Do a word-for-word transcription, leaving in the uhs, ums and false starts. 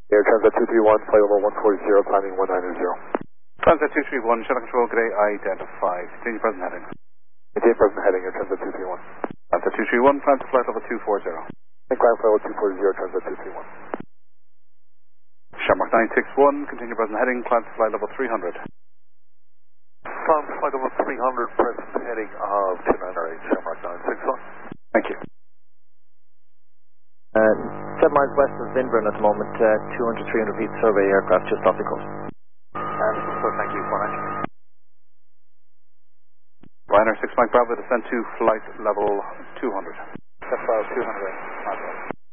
Air Transat two three one, flight level one forty, climbing one nine zero. Transat two three one, Shutter Control, good day, identified. Continue present heading. Maintain present heading, Air Transat two three one. Transat two three one, climb to flight level two forty. Climb flight level two forty, Transat two three one. Shamrock nine six one, continue present heading, climb to flight level three hundred. Climb to flight level three hundred, present heading of two nine eight, Shamrock nine six one. Thank you. Uh, seven miles west of Vinburn at the moment, uh, two hundred, three hundred feet survey aircraft just off the coast. Uh, so thank you, Four nine. Ryanair six Mike Bravo, descend to flight level two hundred. That's uh, two hundred.